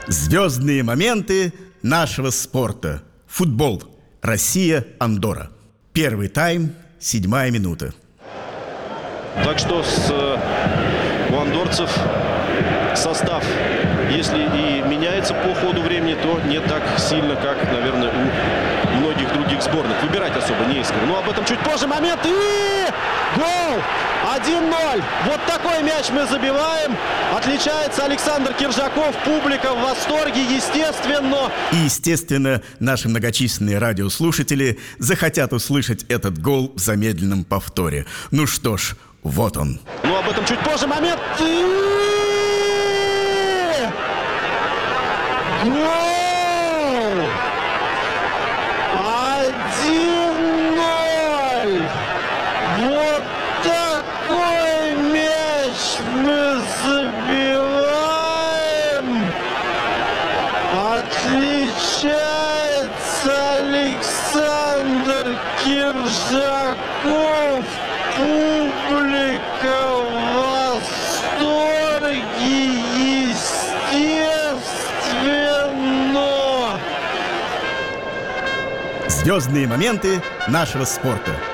Звездные моменты нашего спорта. Футбол. Россия-Андорра. Первый тайм, 7-я минута. Так что у андорцев состав, если и меняется по ходу времени, то не так сильно, как, наверное, у многих других сборных. Выбирать особо не из кого. Но об этом чуть позже. Момент и гол! 1-0. Вот такой мяч мы забиваем. Отличается Александр Киржаков. Публика в восторге, естественно. И, естественно, наши многочисленные радиослушатели захотят услышать этот гол в замедленном повторе. Ну что ж, вот он. Но об этом чуть позже. Момент и гол! 1-0. Вот такой мяч мы забиваем. Отличается Александр Киржаков. Публика в восторге, естественно. Звездные моменты нашего спорта.